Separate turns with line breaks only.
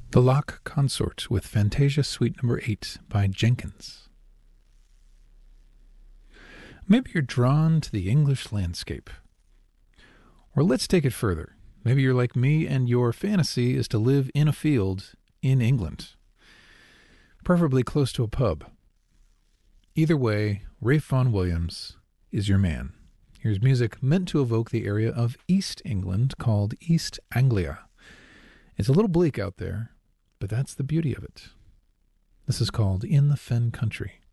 The Loch Consort with Fantasia Suite Number 8 by Jenkins. Maybe you're drawn to the English landscape. Or let's take it further. Maybe you're like me and your fantasy is to live in a field in England, preferably close to a pub. Either way, Ralph Vaughan Williams is your man. Here's music meant to evoke the area of East England called East Anglia. It's a little bleak out there, but that's the beauty of it. This is called In the Fen Country.